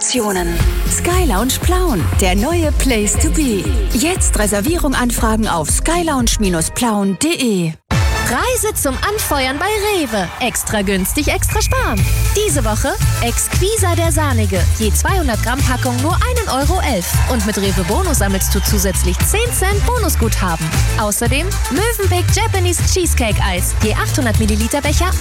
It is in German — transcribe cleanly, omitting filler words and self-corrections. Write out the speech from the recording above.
Emotionen. Sky Lounge Plauen, der neue Place to be. Jetzt Reservierung anfragen auf skylounge-plauen.de. Reise zum Anfeuern bei Rewe. Extra günstig, extra sparen. Diese Woche Exquisa der Sahnige. Je 200 Gramm Packung nur 1,11 € Und mit Rewe Bonus sammelst du zusätzlich 10 Cent Bonusguthaben. Außerdem Mövenpick Japanese Cheesecake Eis. Je 800 Milliliter Becher